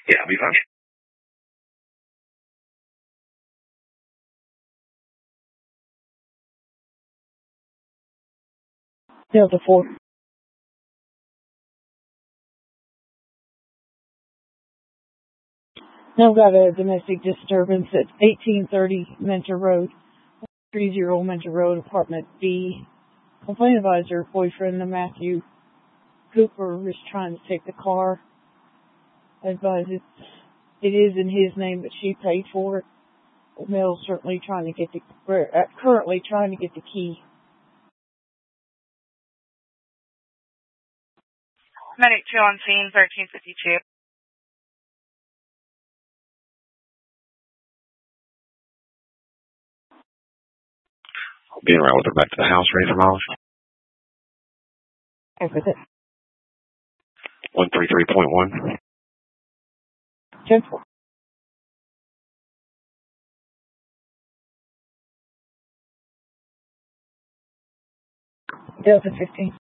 Yeah, I'll be fine. Delta 4. Now I've got a domestic disturbance at 1830 Mentor Road, 30 Mentor Road, Apartment B. Complaint advisor, boyfriend of Matthew Cooper, is trying to take the car. I advise it is in his name, but she paid for it. Mel's certainly currently trying to get the key. Medic 2 on scene, 1352. Being around with her back to the house, ready for mileage. Everything. 133.1. 10-4. Delta 15.